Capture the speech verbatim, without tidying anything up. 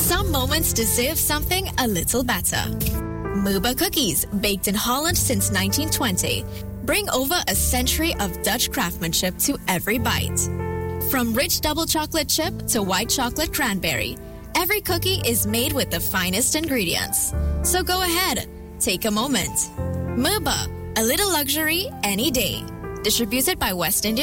Some moments deserve something a little better. Muba cookies, baked in Holland since nineteen twenty, bring over a century of Dutch craftsmanship to every bite. From rich double chocolate chip to white chocolate cranberry, every cookie is made with the finest ingredients. So go ahead, take a moment. Muba, a little luxury any day. Distributed by West Indian